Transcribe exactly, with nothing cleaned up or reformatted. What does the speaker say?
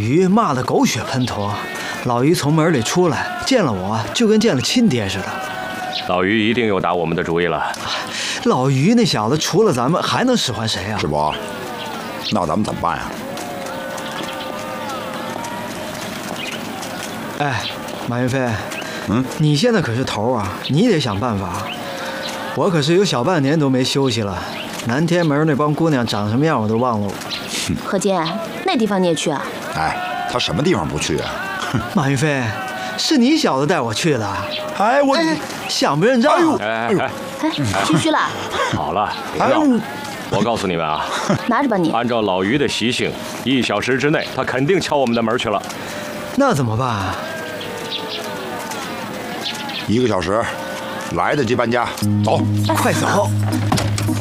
于骂得狗血喷头。老于从门里出来，见了我就跟见了亲爹似的。 老于一定又打我们的主意了。 老于那小子除了咱们还能使唤谁啊？ 师伯，那咱们怎么办呀？ 哎，马云飞， 嗯， 你现在可是头啊，你得想办法。我可是有小半年都没休息了，南天门那帮姑娘长什么样我都忘了。 何坚，那地方你也去啊？ 哎，他什么地方不去啊？ 马云飞，是你小子带我去的。 哎，我哎想不认账。 哎呦， 哎哎哎， 哎，谦虚了， 好了，别哎闹了。 呦， 我告诉你们啊， 拿着吧你。 按照老于的习性，一小时之内他肯定敲我们的门去了。 那怎么办啊？ 一个小时，来得及搬家，走。 快走！